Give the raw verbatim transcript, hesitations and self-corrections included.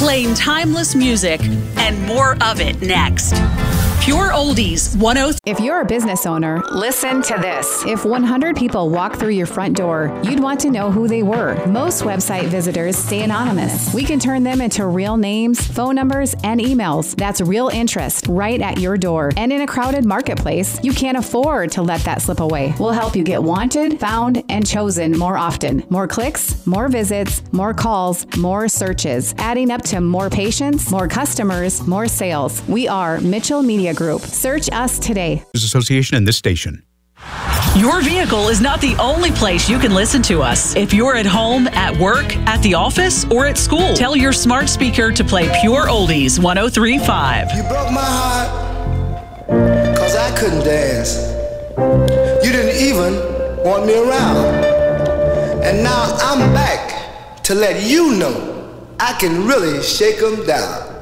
playing timeless music and more of it next. Pure Oldies one oh three. If you're a business owner, listen to this. If one hundred people walk through your front door, you'd want to know who they were. Most website visitors stay anonymous. We can turn them into real names, phone numbers, and emails. That's real interest right at your door. And in a crowded marketplace, you can't afford to let that slip away. We'll help you get wanted, found, and chosen more often. More clicks, more visits, more calls, more searches, adding up to more patients, more customers, more sales. We are Mitchell Media Group. Search us today. Association and this station. Your vehicle is not the only place you can listen to us. If you're at home, at work, at the office, or at school, tell your smart speaker to play Pure Oldies one oh three point five. You broke my heart because I couldn't dance. You didn't even want me around. And now I'm back to let you know I can really shake 'em down.